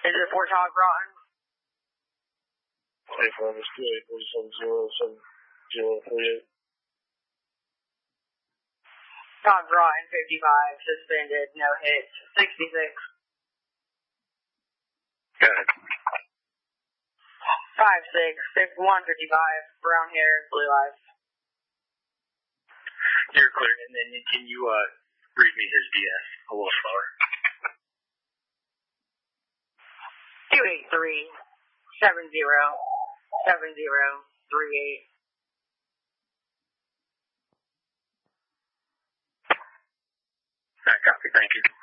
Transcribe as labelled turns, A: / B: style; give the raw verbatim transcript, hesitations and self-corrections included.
A: Is it for Todd Broughton?
B: Hey, for this two eight four seven zero seven zero three eight.
A: Todd Broughton, fifty-five, suspended, no hits, sixty-six.
B: Go ahead.
A: five six, one fifty-five, brown hair, blue eyes.
B: You're clear, and then can you uh, read me his D S a little slower?
A: two eight three, seven zero, seven zero, three eight.
B: All right, copy, thank you.